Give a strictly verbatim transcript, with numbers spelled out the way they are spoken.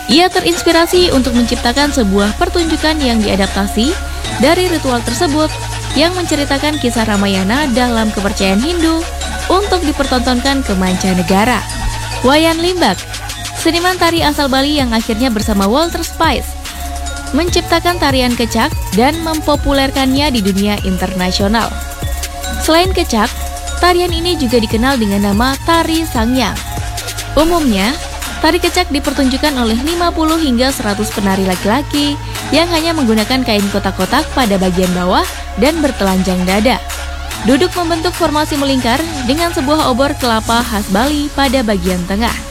Ia terinspirasi untuk menciptakan sebuah pertunjukan yang diadaptasi dari ritual tersebut yang menceritakan kisah Ramayana dalam kepercayaan Hindu untuk dipertontonkan ke mancanegara. Wayan Limbak, seniman tari asal Bali yang akhirnya bersama Walter Spice menciptakan tarian kecak dan mempopulerkannya di dunia internasional. Selain kecak, tarian ini juga dikenal dengan nama tari Sangyang. Umumnya, tari kecak dipertunjukkan oleh lima puluh hingga seratus penari laki-laki yang hanya menggunakan kain kotak-kotak pada bagian bawah dan bertelanjang dada. Duduk membentuk formasi melingkar dengan sebuah obor kelapa khas Bali pada bagian tengah.